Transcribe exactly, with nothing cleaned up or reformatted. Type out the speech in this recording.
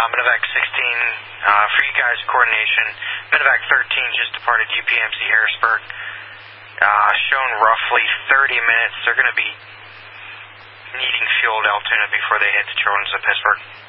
Uh, Medevac sixteen, uh, for you guys, coordination. Medevac thirteen just departed U P M C Harrisburg. Uh, shown roughly thirty minutes. They're going to be needing fuel at Altoona before they hit the Children's of Pittsburgh.